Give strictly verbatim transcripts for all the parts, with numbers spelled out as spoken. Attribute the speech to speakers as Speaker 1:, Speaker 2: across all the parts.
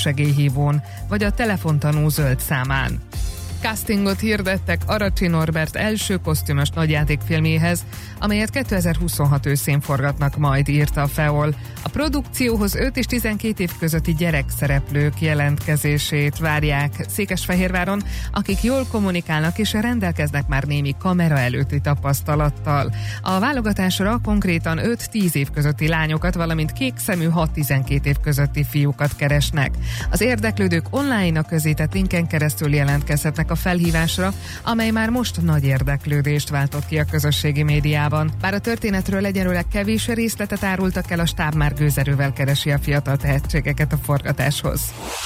Speaker 1: segélyhívón, vagy a telefontanú zöld számán. Castingot hirdettek Aracsi Norbert első kosztümös nagyjátékfilméhez, amelyet kétezer-huszonhat őszén forgatnak majd, írta a Feol. A produkcióhoz öt és tizenkét év közötti gyerekszereplők jelentkezését várják Székesfehérváron, akik jól kommunikálnak és rendelkeznek már némi kamera előtti tapasztalattal. A válogatásra konkrétan öt-tíz év közötti lányokat, valamint kékszemű hat-tizenkét év közötti fiúkat keresnek. Az érdeklődők online a közített linken keresztül jelentkezhetnek a felhívásra, amely már most nagy érdeklődést váltott ki a közösségi médiában. Bár a történetről egyelőre kevés részletet árultak el, a stáb már gőzerővel keresi a fiatal tehetségeket a forgatáshoz.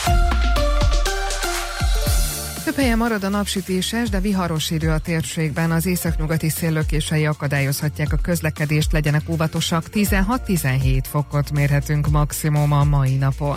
Speaker 1: Több helyen marad a napsütéses, de viharos idő a térségben. Az északnyugati széllökései akadályozhatják a közlekedést, legyenek óvatosak. tizenhat-tizenhét fokot mérhetünk maximum a mai napon.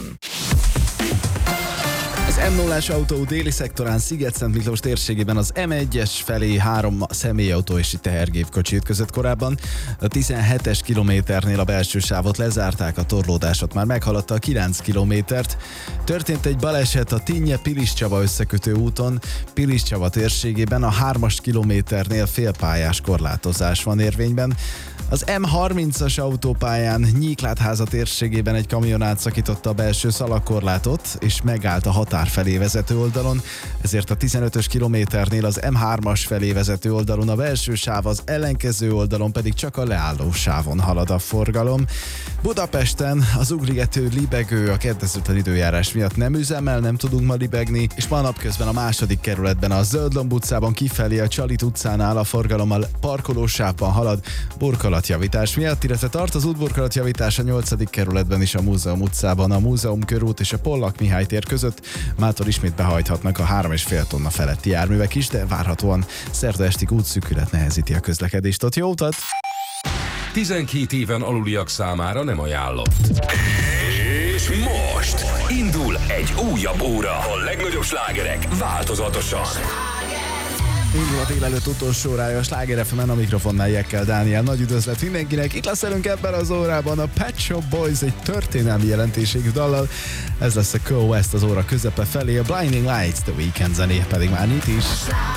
Speaker 2: Az em nullás autó déli szektorán Sziget-Szent Miklós térségében az em egyes felé három személyautó és tehergépkocsi ütközött korábban. A tizenhetes kilométernél a belső sávot lezárták, a torlódásot már meghaladta a kilenc kilométert. Történt egy baleset a Tinnye-Piliscsaba összekötő úton, Piliscsaba térségében a hármas kilométernél félpályás korlátozás van érvényben. Az em harmincas autópályán Nyíklátháza térségében egy kamion átszakította a belső szalagkorlátot, és megállt a határ felé vezető oldalon, ezért a tizenötös kilométernél az em hármas felé vezető oldalon a belső sáv, az ellenkező oldalon pedig csak a leálló sávon halad a forgalom. Budapesten az ugligető libegő a kedvezőtlen időjárás miatt nem üzemel, nem tudunk ma libegni, és ma napközben a második kerületben a Zöldlomb utcában kifelé a Csalit utcánál a forgalom a parkolósávban halad, burkolatjavítás miatt, illetve tart az útburkolatjavítás a nyolcadik kerületben is a Múzeum utcában, a Múzeum körút és a Pollak Mihály tér között. Mától ismét behajthatnak a három és fél tonna feletti járművek is, de várhatóan szerda estig útszűkület nehezíti a közlekedést. Ott jó utat!
Speaker 3: tizenkét éven aluliak számára nem ajánlott. És most indul egy újabb óra. A legnagyobb slágerek változatosan.
Speaker 2: Indul a délelőtt utolsó órája a Sláger ef emen, a mikrofonnál Jekkel Dániel. Nagy üdvözlet mindenkinek! Itt lesz velünk ebben az órában a Pet Shop Boys egy történelmi jelentőségű dallal. Ez lesz a Go West az óra közepe felé, a Blinding Lights, The Weeknd zené pedig már itt is.